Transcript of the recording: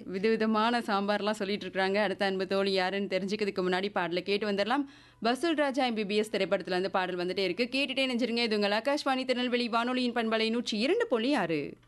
விதவிதமான சாம்பார்லாம் சொல்லிட்டு இருக்காங்க. அடுத்த அன்பு தோழி யாருன்னு தெரிஞ்சுக்கிறதுக்கு முன்னாடி பாடல கேட்டு வந்துடலாம். வசூல் ராஜா எம்பிபிஎஸ் திரைப்படத்துல இருந்து பாடல் வந்துட்டே இருக்கு. கேட்டுட்டே நெஞ்சிருங்க. இது உங்கள் ஆகாஷ்வாணி திருநெல்வேலி வானொலியின் பண்பலை 102.6.